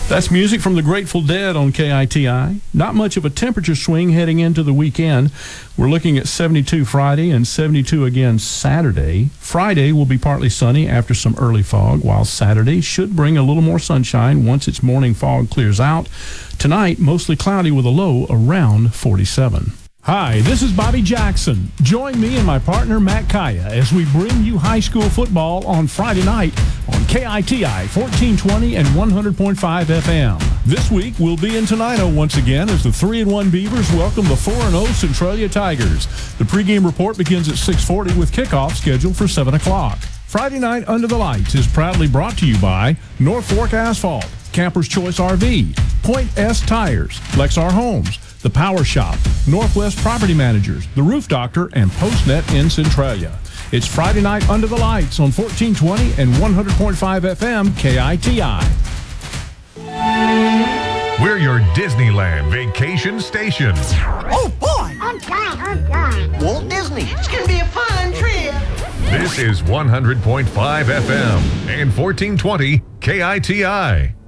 That's music from the Grateful Dead on KITI. Not much of a temperature swing heading into the weekend. We're looking at 72 Friday and 72 again Saturday. Friday will be partly sunny after some early fog, while Saturday should bring a little more sunshine once its morning fog clears out. Tonight, mostly cloudy with a low around 47. Hi, this is Bobby Jackson. Join me and my partner Matt Kaya as we bring you high school football on Friday night on KITI 1420 and 100.5 FM. This week we'll be in Tenino once again as the 3-1 Beavers welcome the 4-0 Centralia Tigers. The pregame report begins at 6:40 with kickoff scheduled for 7 o'clock. Friday night Under the Lights is proudly brought to you by North Fork Asphalt, Camper's Choice RV, Point S Tires, Lexar Homes, The Power Shop, Northwest Property Managers, The Roof Doctor, and PostNet in Centralia. It's Friday night Under the Lights on 1420 and 100.5 FM KITI. We're your Disneyland vacation station. Oh, boy! I'm done. Walt Disney. It's gonna be a fun trip. This is 100.5 FM and 1420 KITI.